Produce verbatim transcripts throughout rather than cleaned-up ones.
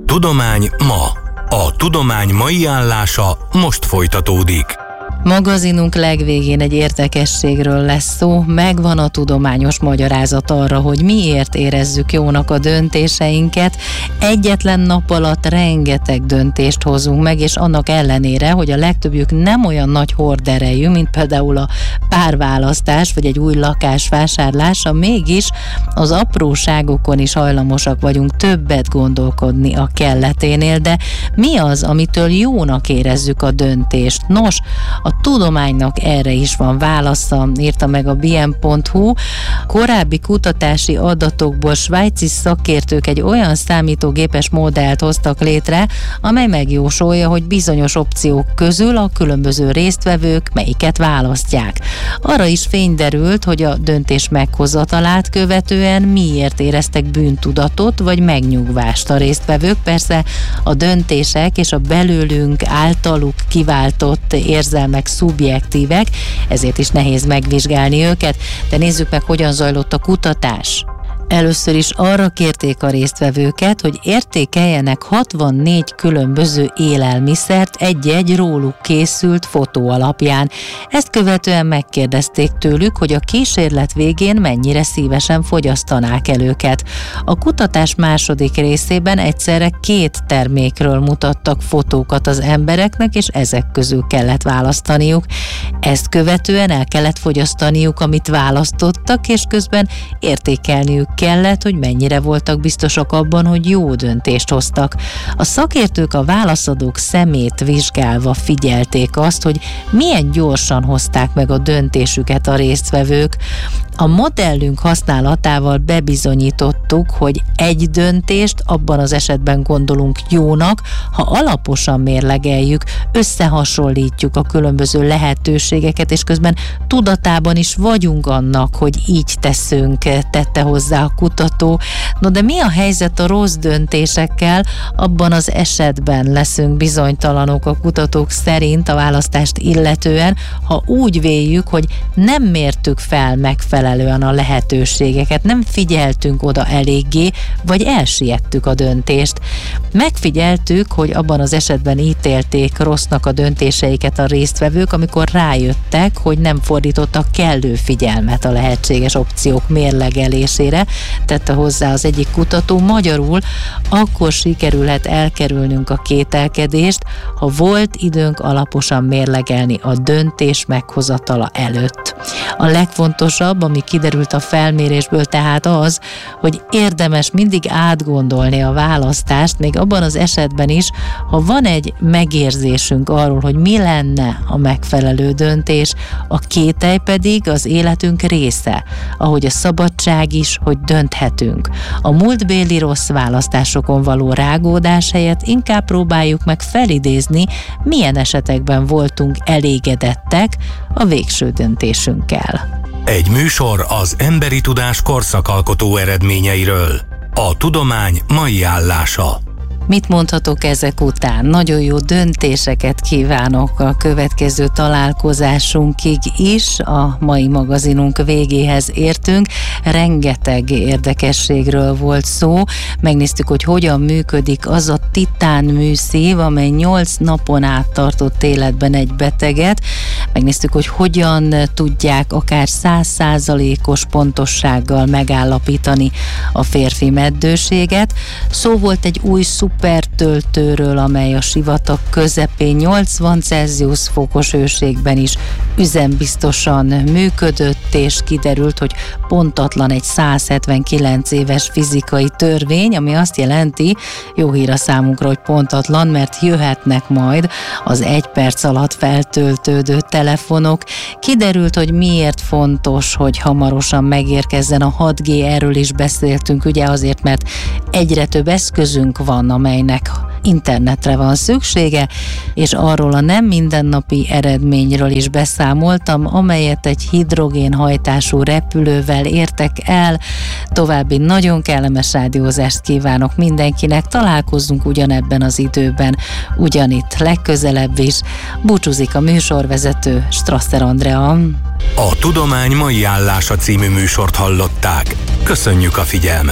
Tudomány ma. A tudomány mai állása most folytatódik. Magazinunk legvégén egy érdekességről lesz szó, megvan a tudományos magyarázat arra, hogy miért érezzük jónak a döntéseinket. Egyetlen nap alatt rengeteg döntést hozunk meg, és annak ellenére, hogy a legtöbbjük nem olyan nagy horderejű, mint például a párválasztás vagy egy új lakás vásárlása, mégis az apróságokon is hajlamosak vagyunk többet gondolkodni a kelleténél, de mi az, amitől jónak érezzük a döntést? Nos, a tudománynak erre is van válasza, írta meg a bé em pont hú. Korábbi kutatási adatokból svájci szakértők egy olyan számítógépes modellt hoztak létre, amely megjósolja, hogy bizonyos opciók közül a különböző résztvevők melyiket választják. Arra is fény derült, hogy a döntés meghozatalát követően miért éreztek bűntudatot vagy megnyugvást a résztvevők. Persze a döntések és a belőlünk általuk kiváltott érzelmek szubjektívek, ezért is nehéz megvizsgálni őket, de nézzük meg, hogyan zajlott a kutatás. Először is arra kérték a résztvevőket, hogy értékeljenek hatvannégy különböző élelmiszert egy-egy róluk készült fotó alapján. Ezt követően megkérdezték tőlük, hogy a kísérlet végén mennyire szívesen fogyasztanák el őket. A kutatás második részében egyszerre két termékről mutattak fotókat az embereknek, és ezek közül kellett választaniuk. Ezt követően el kellett fogyasztaniuk, amit választottak, és közben értékelniük kellett, hogy mennyire voltak biztosak abban, hogy jó döntést hoztak. A szakértők a válaszadók szemét vizsgálva figyelték azt, hogy milyen gyorsan hozták meg a döntésüket a résztvevők. A modellünk használatával bebizonyítottuk, hogy egy döntést abban az esetben gondolunk jónak, ha alaposan mérlegeljük, összehasonlítjuk a különböző lehetőségeket, és közben tudatában is vagyunk annak, hogy így teszünk, tette hozzá a kutató. No, de mi a helyzet a rossz döntésekkel? Abban az esetben leszünk bizonytalanok a kutatók szerint a választást illetően, ha úgy véljük, hogy nem mértük fel megfelelően a lehetőségeket, nem figyeltünk oda eléggé, vagy elsiettük a döntést. Megfigyeltük, hogy abban az esetben ítélték rossznak a döntéseiket a résztvevők, amikor rájöttek, hogy nem fordítottak kellő figyelmet a lehetséges opciók mérlegelésére, tette hozzá az egyik kutató. Magyarul akkor sikerülhet elkerülnünk a kételkedést, ha volt időnk alaposan mérlegelni a döntés meghozatala előtt. A legfontosabb, ami kiderült a felmérésből, tehát az, hogy érdemes mindig átgondolni a választást, még abban az esetben is, ha van egy megérzésünk arról, hogy mi lenne a megfelelő döntés, a kételj pedig az életünk része, ahogy a szabadság is, hogy dönthetünk. A múltbéli rossz választásokon való rágódás helyett inkább próbáljuk meg felidézni, milyen esetekben voltunk elégedettek a végső döntésünkkel. Egy műsor az emberi tudás korszakalkotó eredményeiről. A tudomány mai állása. Mit mondhatok ezek után? Nagyon jó döntéseket kívánok a következő találkozásunkig is. A mai magazinunk végéhez értünk. Rengeteg érdekességről volt szó. Megnéztük, hogy hogyan működik az a titán műszív, amely nyolc napon át tartott életben egy beteget. Megnéztük, hogy hogyan tudják akár száz százalékos pontossággal megállapítani a férfi meddőséget. Szó volt egy új szupertöltőről, amely a sivatag közepén nyolcvan Celsius fokos hőségben is üzembiztosan működött, és kiderült, hogy pontatlan egy száz hetvenkilenc éves fizikai törvény, ami azt jelenti, jó hír a számunkra, hogy pontatlan, mert jöhetnek majd az egy perc alatt feltöltődő telefonok. Kiderült, hogy miért fontos, hogy hamarosan megérkezzen a hat G, erről is beszéltünk, ugye azért, mert egyre több eszközünk van, amelynek internetre van szüksége, és arról a nem mindennapi eredményről is beszámoltam, amelyet egy hidrogénhajtású repülővel értek el. További nagyon kellemes rádiózást kívánok mindenkinek, találkozzunk ugyanebben az időben, ugyanitt legközelebb is. Búcsúzik a műsorvezető, Strasser Andrea. A Tudomány mai állása című műsort hallották. Köszönjük a figyelmet!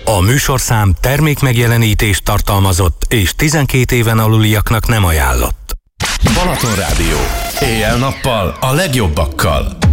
A műsorszám termékmegjelenítést tartalmazott és tizenkét éven aluliaknak nem ajánlott. Balaton Rádió. Éjjel-nappal a legjobbakkal.